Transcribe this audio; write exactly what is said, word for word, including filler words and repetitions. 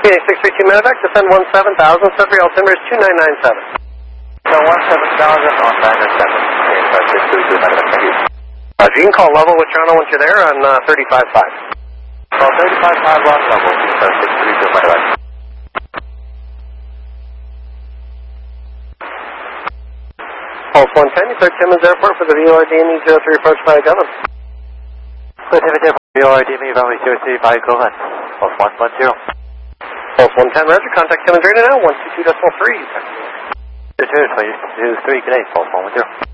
Phoenix six three two Medevac, descend one seven thousand, set for altimeter is two nine nine seven. So one seven thousand on nine nine seven. Okay, six three two Medevac, thank you. Uh, you can call level with Toronto once you're there on uh, thirty-five five. Call thirty-five five on level, uh, six three two Medevac. Pulse one ten, you clear Timmins Airport for the V O R D M E zero three approach by Devon. Clear Timmins Airport, V O R D M E runway zero three by, go ahead. Pulse one one zero. Pulse one ten, roger, contact Timmins right now, one two two decimal three. two two, two three, good day, Pulse one one zero.